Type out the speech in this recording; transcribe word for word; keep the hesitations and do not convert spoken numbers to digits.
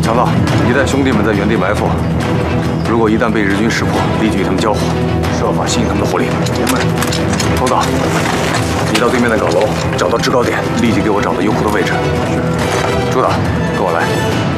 强盗，你带兄弟们在原地埋伏，如果一旦被日军识破，立即与他们交火，设法吸引他们的火力。爷们，头岛，你到对面的岗楼找到制高点，立即给我找到优库的位置。是。朱导，跟我来。